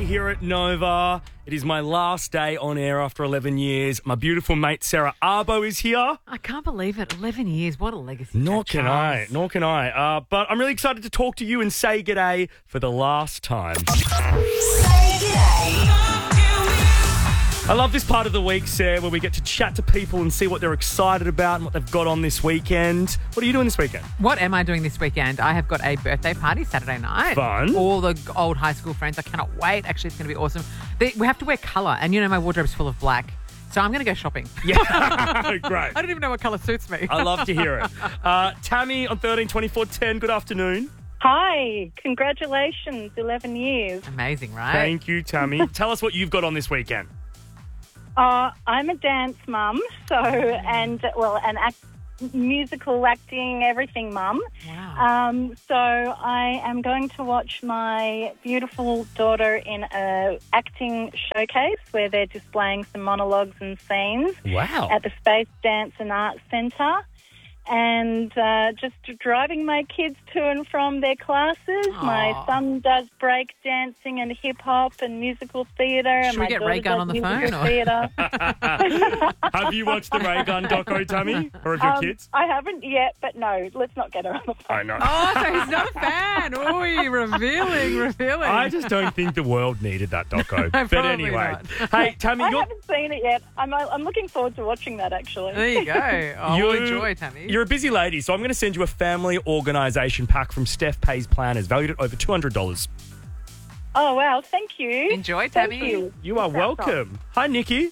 here at Nova. It is my last day on air after 11 years. My beautiful mate Sarah Arbo is here. I can't believe it. 11 years. What a legacy. Nor can I. But I'm really excited to talk to you and say g'day for the last time. Say g'day. I love this part of the week, Sarah, where we get to chat to people and see what they're excited about and what they've got on this weekend. What are you doing this weekend? What am I doing this weekend? I have got a birthday party Saturday night. Fun. All the old high school friends. I cannot wait. Actually, it's going to be awesome. We have to wear colour, and you know my wardrobe's full of black. So I'm going to go shopping. Yeah, great. I don't even know what colour suits me. I love to hear it. Tammy on 132410, good afternoon. Hi, congratulations, 11 years. Amazing, right? Thank you, Tammy. Tell us what you've got on this weekend. I'm a dance mum, an musical acting, everything mum. Wow. So I am going to watch my beautiful daughter in a acting showcase where they're displaying some monologues and scenes Wow. at the Space Dance and Arts Centre. And just driving my kids to and from their classes. Aww. My son does break dancing and hip hop and musical theatre. Should and we my get daughter Ray Gunn does on the musical phone, or- theatre. Have you watched the Ray Gun doco, Tammy? Or of your kids? I haven't yet, but no, let's not get her on the phone. I know. Oh, so he's not a fan. Oh, you're revealing. I just don't think the world needed that doco. But Probably anyway. not. Hey, Tammy, I haven't seen it yet. I'm looking forward to watching that, actually. There you go. Oh, we'll enjoy, Tammy. You're a busy lady, so I'm going to send you a family organisation pack from Steph Pays Planners, valued at over $200. Oh, wow, thank you. Enjoy, Thank Tammy. you. You are welcome. Hi, Nikki.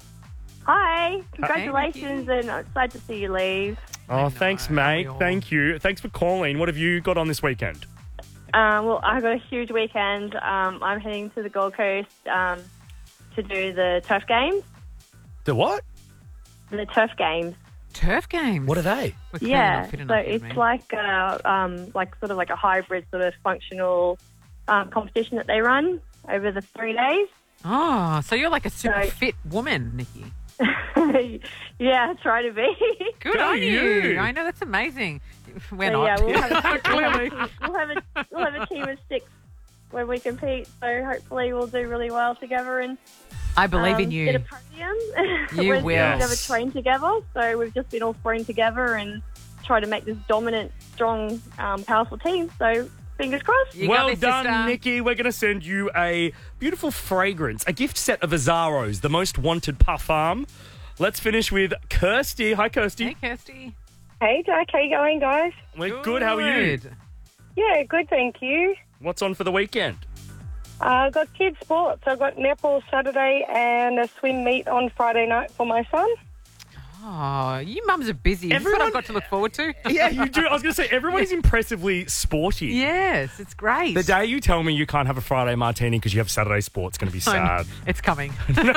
Hi, Nikki. congratulations, and I'm excited to see you leave. Oh, thanks, mate. Thank you. Thanks for calling. What have you got on this weekend? Well, I've got a huge weekend. I'm heading to the Gold Coast to do the Turf Games. The what? The Turf Games. Turf games. What are they? We're clearly Yeah, not fit so enough here, it's mate. like sort of like a hybrid sort of functional competition that they run over the 3 days. Oh, so you're like a super So- fit woman, Nikki. Yeah, try to be. Good Go on you. you. I know, that's amazing. We're So, not. yeah, we'll have, Clearly. we'll have a team of 6 when we compete. So hopefully we'll do really well together and I believe in get a you. podium. You We've will. never trained together, so we've just been all thrown together and try to make this dominant, strong, powerful team. So fingers crossed. You got Well this, done, sister. Nikki. We're going to send you a beautiful fragrance, a gift set of Azzaros, the most wanted parfum. Let's finish with Kirsty. Hi, Kirsty. Hey, Kirsty. Hey, Jack, how you going, guys? We're good. How are you? Good. Yeah, good, thank you. What's on for the weekend? I've got kids' sports. I've got netball Saturday and a swim meet on Friday night for my son. Oh, you mums are busy. This is what Everyone- I've got to look forward to. Yeah, you do. I was going to say, everybody's impressly sporty. Yes, it's great. The day you tell me you can't have a Friday martini because you have Saturday sport, it's going to be sad. It's coming.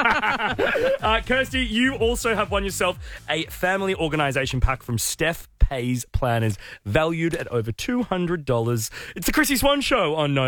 Kirsty, you also have won yourself a family organisation pack from Steph Pays Planners, valued at over $200. It's the Chrissy Swan Show on No.